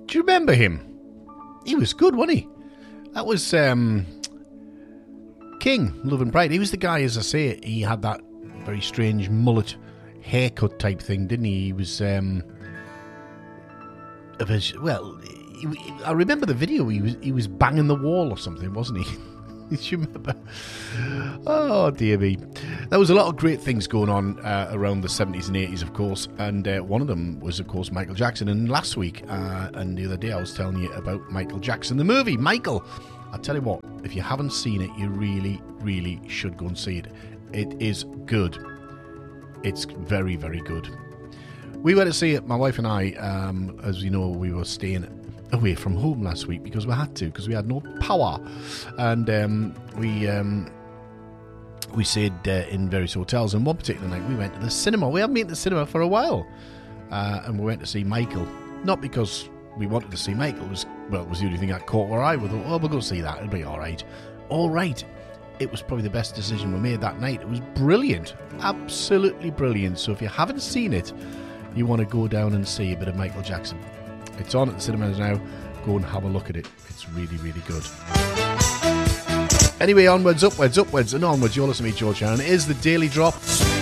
Do you remember him? He was good, wasn't he? That was King, Love and Pride. He was the guy, as I say, he had that very strange mullet haircut type thing, didn't he? He was, I remember the video. He was banging the wall or something, wasn't he? Do you remember? Oh, dear me. There was a lot of great things going on around the 70s and 80s, of course, and one of them was, of course, Michael Jackson. And last week and the other day I was telling you about Michael Jackson, the movie, Michael. I tell you what, if you haven't seen it, you really, really should go and see it. It is good. It's very, very good. We went to see it, my wife and I, as you know, we were staying away from home last week because we had to, because we had no power, and we stayed in various hotels, and one particular night we went to the cinema. We haven't been to the cinema for a while, and we went to see Michael, not because we wanted to see Michael, it was the only thing that caught our eye. We thought, oh, we'll go see that, it'll be alright. It was probably the best decision we made that night. It was brilliant, absolutely brilliant. So if you haven't seen it, you want to go down and see a bit of Michael Jackson, it's on at the cinemas now. Go and have a look at it. It's really, really good. Anyway, onwards, upwards, and onwards. You're listening to me, George Aaron. It is the Daily Drop.